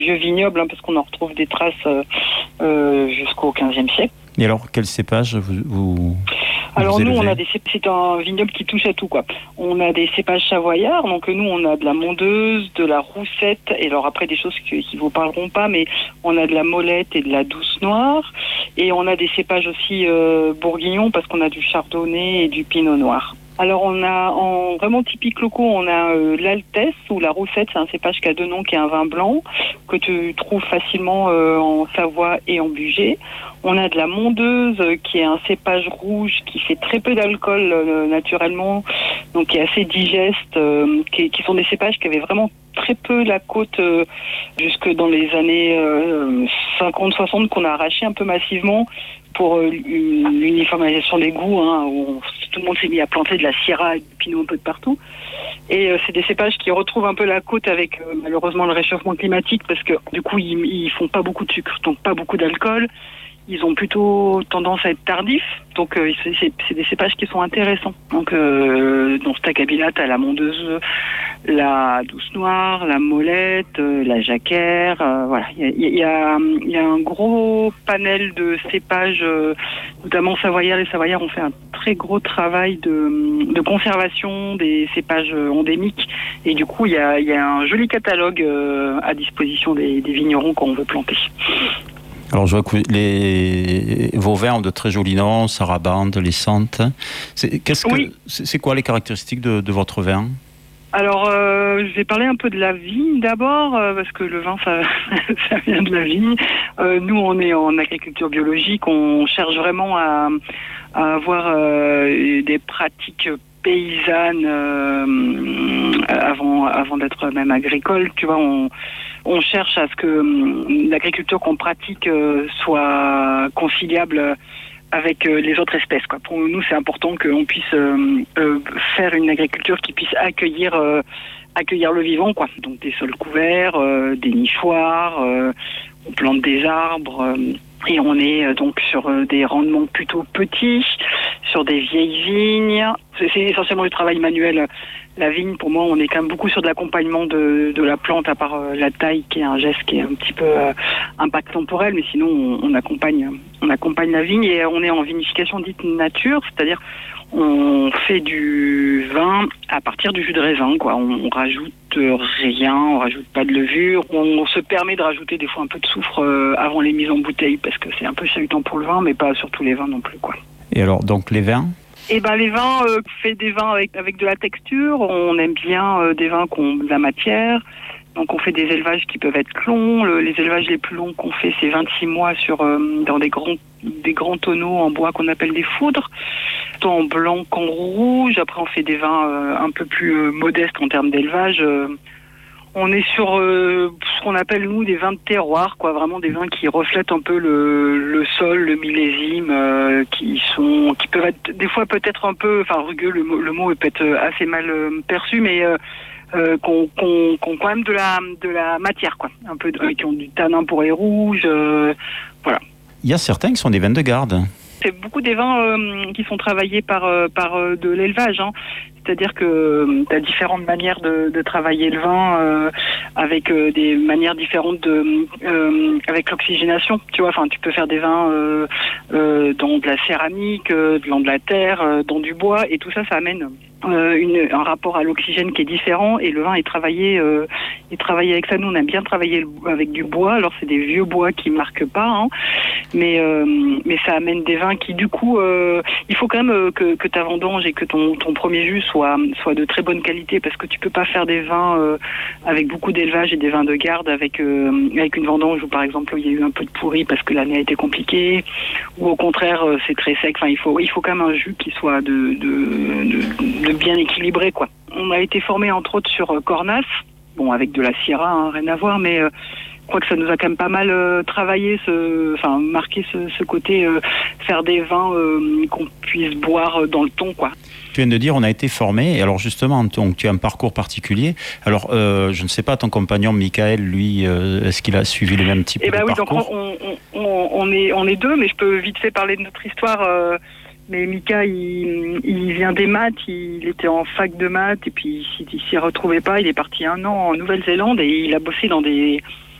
vieux vignobles, hein, parce qu'on en retrouve des traces jusqu'au XVe siècle. Et alors, quel cépage vous Alors vous nous, élevez? c'est un vignoble qui touche à tout, quoi. On a des cépages savoyards, donc nous on a de la mondeuse, de la roussette, et alors après des choses qui vous parleront pas, mais on a de la molette et de la douce noire, et on a des cépages aussi bourguignons parce qu'on a du chardonnay et du pinot noir. Alors on a en vraiment typique locaux, on a l'Altesse ou la Roussette, c'est un cépage qui a deux noms, qui est un vin blanc que tu trouves facilement en Savoie et en Bugey. On a de la Mondeuse qui est un cépage rouge qui fait très peu d'alcool naturellement, donc qui est assez digeste, qui sont des cépages qui avaient vraiment très peu la côte jusque dans les années 50-60 qu'on a arraché un peu massivement pour l'uniformisation des goûts, hein, où tout le monde s'est mis à planter de la syrah et du pinot un peu de partout. Et c'est des cépages qui retrouvent un peu la côte avec malheureusement le réchauffement climatique, parce que du coup ils font pas beaucoup de sucre, donc pas beaucoup d'alcool. Ils ont plutôt tendance à être tardifs, donc c'est des cépages qui sont intéressants. Donc dans Staccabilat, t'as la mondeuse, la douce noire, la molette, la jacquère, voilà. Il y a un gros panel de cépages, notamment savoyards. Les savoyards ont fait un très gros travail de conservation des cépages endémiques, et du coup il y a un joli catalogue à disposition des vignerons quand on veut planter. Alors, je vois que vos vins ont de très jolis noms, Sarabande, les Santes. C'est quoi les caractéristiques de votre vin? Alors, je vais parler un peu de la vigne d'abord, parce que le vin, ça vient de la vigne. Nous, on est en agriculture biologique, on cherche vraiment à avoir des pratiques paysannes avant d'être même agricole. Tu vois, on cherche à ce que l'agriculture qu'on pratique soit conciliable avec les autres espèces, quoi. Pour nous, c'est important qu'on puisse faire une agriculture qui puisse accueillir le vivant, quoi. Donc des sols couverts, des nichoirs, on plante des arbres. Et on est donc sur des rendements plutôt petits, sur des vieilles vignes. C'est essentiellement du travail manuel. La vigne, pour moi, on est quand même beaucoup sur de l'accompagnement de la plante, à part la taille, qui est un geste qui est un petit peu impact temporel, mais sinon on accompagne la vigne, et on est en vinification dite nature, c'est-à-dire on fait du vin à partir du jus de raisin, quoi. On rajoute rien, on rajoute pas de levure. On se permet de rajouter des fois un peu de soufre avant les mises en bouteille, parce que c'est un peu chahutant pour le vin, mais pas sur tous les vins non plus, quoi. Et alors, donc les vins? Et ben les vins, fait des vins avec de la texture. On aime bien des vins qui ont de la matière. Donc on fait des élevages qui peuvent être longs. Les élevages les plus longs qu'on fait, c'est 26 mois dans des grands tonneaux en bois qu'on appelle des foudres, tant en blanc qu'en rouge. Après on fait des vins un peu plus modestes en termes d'élevage. On est sur ce qu'on appelle nous des vins de terroir, quoi, vraiment des vins qui reflètent un peu le sol, le millésime, qui peuvent être des fois peut-être un peu, enfin rugueux, le mot peut être assez mal perçu, mais qu'on quand même de la matière, quoi, un peu qui ont du tanin pour les rouges, voilà. Il y a certains qui sont des vins de garde. C'est beaucoup des vins qui sont travaillés par de l'élevage, hein. C'est-à-dire que tu as différentes manières de travailler le vin avec des manières différentes avec l'oxygénation. Tu vois, enfin, tu peux faire des vins dans de la céramique, dans de la terre, dans du bois, et tout ça, ça amène un rapport à l'oxygène qui est différent, et le vin est travaillé avec ça. Nous, on aime bien travailler avec du bois. Alors, c'est des vieux bois qui marquent pas, hein, mais ça amène des vins qui, du coup, il faut quand même que ta vendange et que ton premier jus soit de très bonne qualité, parce que tu peux pas faire des vins avec beaucoup d'élevage et des vins de garde avec une vendange où, par exemple, il y a eu un peu de pourri parce que l'année a été compliquée, ou au contraire c'est très sec. Enfin, il faut quand même un jus qui soit de bien équilibré, quoi. On a été formé entre autres sur Cornas, bon, avec de la Syrah, hein, rien à voir, mais je crois que ça nous a quand même pas mal travaillé, marqué ce côté faire des vins qu'on puisse boire dans le temps, quoi. Tu viens de dire on a été formé, et alors justement, donc, tu as un parcours particulier. Alors, je ne sais pas, ton compagnon Michael, lui, est-ce qu'il a suivi le même type de parcours? Oui, donc on est deux, mais je peux vite fait parler de notre histoire. Mais Mika, il vient des maths, il était en fac de maths, et puis il s'y retrouvait pas. Il est parti 1 an en Nouvelle-Zélande, et il a bossé dans des